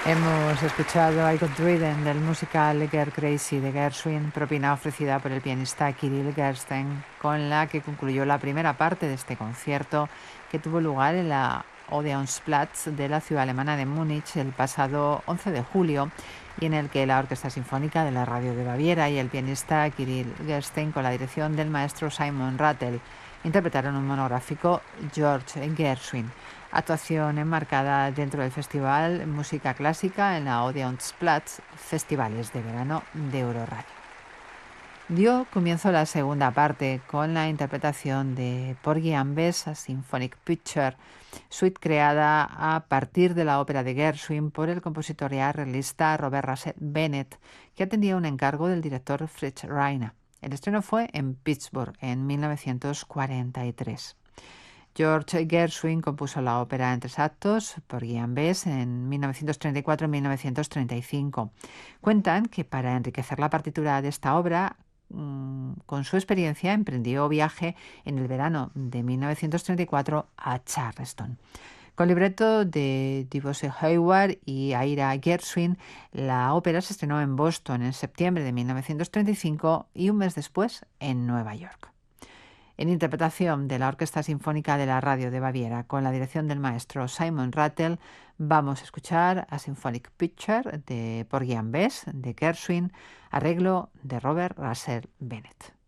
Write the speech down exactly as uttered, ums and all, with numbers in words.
Hemos escuchado I Got Rhythm del musical Girl Crazy de Gershwin, propina ofrecida por el pianista Kirill Gersten, con la que concluyó la primera parte de este concierto que tuvo lugar en la Odeonsplatz de la ciudad alemana de Múnich el pasado once de julio y en el que la Orquesta Sinfónica de la Radio de Baviera y el pianista Kirill Gersten, con la dirección del maestro Simon Rattle, interpretaron un monográfico George Gershwin, actuación enmarcada dentro del Festival Música Clásica en la Odeonsplatz, Festivales de Verano de Euroradio. Dio comienzo la segunda parte con la interpretación de Porgy and Bess, a Symphonic Picture, suite creada a partir de la ópera de Gershwin por el compositor y arreglista Robert Russell Bennett, que atendía un encargo del director Fritz Reiner. El estreno fue en Pittsburgh en mil novecientos cuarenta y tres. George Gershwin compuso la ópera en tres actos, Porgy and Bess, en mil novecientos treinta y cuatro y mil novecientos treinta y cinco. Cuentan que para enriquecer la partitura de esta obra, mmm, con su experiencia, emprendió viaje en el verano de mil novecientos treinta y cuatro a Charleston. Con libreto de DeVos Hayward y Ira Gershwin, la ópera se estrenó en Boston en septiembre de mil novecientos treinta y cinco y un mes después en Nueva York. En interpretación de la Orquesta Sinfónica de la Radio de Baviera, con la dirección del maestro Simon Rattle, vamos a escuchar a Symphonic Picture de Porgy and Bess de Gershwin, arreglo de Robert Russell Bennett.